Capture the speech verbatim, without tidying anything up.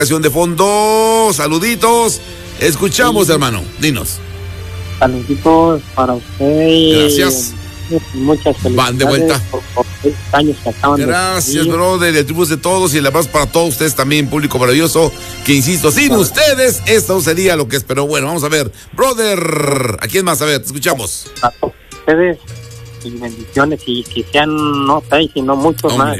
De fondo, saluditos. Escuchamos, sí, hermano. Dinos. Saluditos para usted. Gracias. Muchas felicidades. Van de vuelta. Por, por estos años que acaban Gracias, de brother. El triunfo de todos y el abrazo para todos ustedes también, público maravilloso. Que insisto, sin claro. ustedes, esto sería lo que esperó. Bueno, vamos a ver. Brother, ¿a quién más? A ver, te escuchamos. A todos ustedes y bendiciones y que sean no seis, sino muchos Hombre. más.